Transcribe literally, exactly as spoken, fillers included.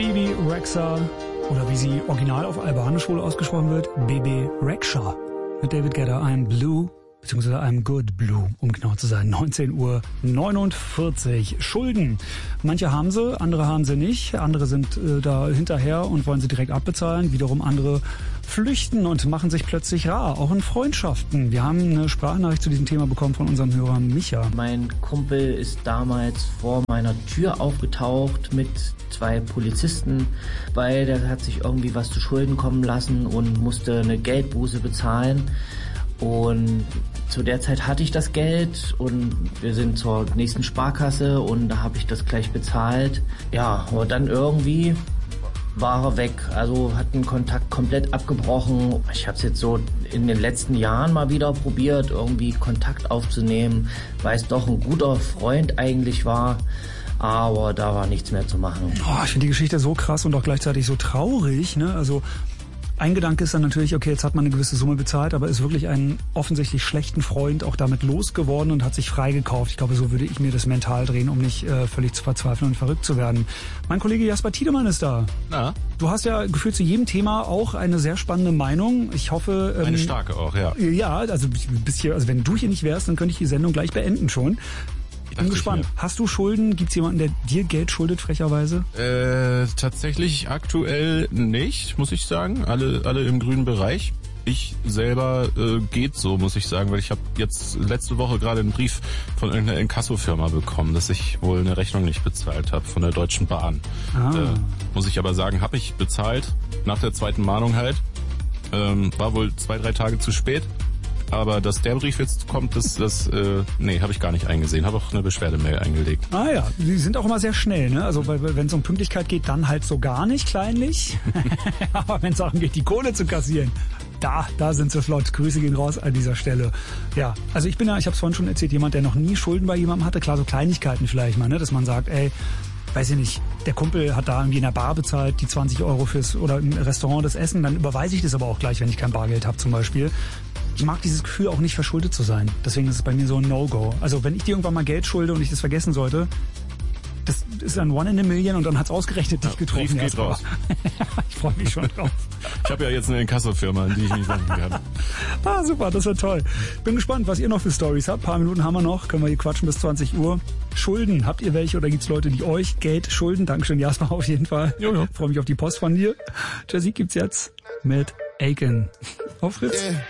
Bebe Rexha, oder wie sie original auf albanisch wohl ausgesprochen wird, Bebe Rexha. Mit David Guetta, I'm Blue, beziehungsweise I'm Good Blue, um genau zu sein. neunzehn Uhr neunundvierzig. Schulden. Manche haben sie, andere haben sie nicht. Andere sind äh, da hinterher und wollen sie direkt abbezahlen. Wiederum andere flüchten und machen sich plötzlich rar, auch in Freundschaften. Wir haben eine Sprachnachricht zu diesem Thema bekommen von unserem Hörer Micha. Mein Kumpel ist damals vor meiner Tür aufgetaucht mit zwei Polizisten, weil der hat sich irgendwie was zu Schulden kommen lassen und musste eine Geldbuße bezahlen. Und zu der Zeit hatte ich das Geld und wir sind zur nächsten Sparkasse und da habe ich das gleich bezahlt. Ja, aber dann irgendwie war er weg, also hat den Kontakt komplett abgebrochen. Ich habe es jetzt so in den letzten Jahren mal wieder probiert, irgendwie Kontakt aufzunehmen, weil es doch ein guter Freund eigentlich war. Aber da war nichts mehr zu machen. Oh, ich finde die Geschichte so krass und auch gleichzeitig so traurig, ne? Also ein Gedanke ist dann natürlich, okay, jetzt hat man eine gewisse Summe bezahlt, aber ist wirklich einen offensichtlich schlechten Freund auch damit losgeworden und hat sich freigekauft. Ich glaube, so würde ich mir das mental drehen, um nicht äh, völlig zu verzweifeln und verrückt zu werden. Mein Kollege Jasper Tiedemann ist da. Na? Du hast ja gefühlt zu jedem Thema auch eine sehr spannende Meinung. Ich hoffe... Ähm, eine starke auch, ja. Ja, also, bis hier, also wenn du hier nicht wärst, dann könnte ich die Sendung gleich beenden schon. Ich bin gespannt. Hast du Schulden? Gibt es jemanden, der dir Geld schuldet, frecherweise? Äh, tatsächlich aktuell nicht, muss ich sagen. Alle, alle im grünen Bereich. Ich selber äh, geht so, muss ich sagen, weil ich habe jetzt letzte Woche gerade einen Brief von irgendeiner Inkassofirma bekommen, dass ich wohl eine Rechnung nicht bezahlt habe von der Deutschen Bahn. Ah. Äh, muss ich aber sagen, habe ich bezahlt, nach der zweiten Mahnung halt. Ähm, war wohl zwei, drei Tage zu spät. Aber dass der Brief jetzt kommt, das, das äh, nee, habe ich gar nicht eingesehen. Habe auch eine Beschwerdemail eingelegt. Ah ja, die sind auch immer sehr schnell, ne? Also wenn es um Pünktlichkeit geht, dann halt so gar nicht kleinlich. Aber wenn es darum geht, die Kohle zu kassieren, da, da sind sie flott. Grüße gehen raus an dieser Stelle. Ja, also ich bin ja, ich habe es vorhin schon erzählt, jemand, der noch nie Schulden bei jemandem hatte. Klar, so Kleinigkeiten vielleicht mal, ne? Dass man sagt, ey, weiß ich nicht, der Kumpel hat da irgendwie in der Bar bezahlt, die zwanzig Euro fürs, oder im Restaurant das Essen, dann überweise ich das aber auch gleich, wenn ich kein Bargeld habe zum Beispiel. Ich mag dieses Gefühl auch nicht, verschuldet zu sein. Deswegen ist es bei mir so ein No-Go. Also wenn ich dir irgendwann mal Geld schulde und ich das vergessen sollte, das ist ein One in a Million und dann hat's ausgerechnet dich ja, getroffen. Brief geht raus. Ich freue mich schon drauf. Ich habe ja jetzt eine Inkassofirma, an die ich mich wenden kann. Ah, super, das wird toll. Bin gespannt, was ihr noch für Stories habt. Ein paar Minuten haben wir noch, können wir hier quatschen bis zwanzig Uhr. Schulden, habt ihr welche oder gibt's Leute, die euch Geld schulden? Dankeschön, Jasper, auf jeden Fall. Jojo. Freue mich auf die Post von dir. Jazzy gibt's jetzt mit Aiken. Auf Fritz. Yeah.